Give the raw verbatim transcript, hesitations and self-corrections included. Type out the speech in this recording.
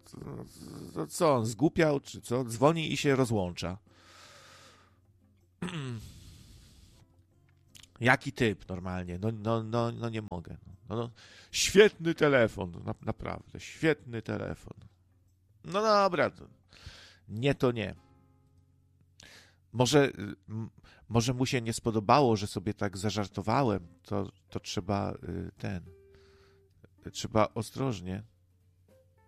to, to co, on zgłupiał, czy co? Dzwoni i się rozłącza. Jaki typ normalnie? No, no, no, no nie mogę. No, no, świetny telefon, na, naprawdę, świetny telefon. No dobra, to nie to nie. Może, może mu się nie spodobało, że sobie tak zażartowałem, to, to trzeba ten, trzeba ostrożnie.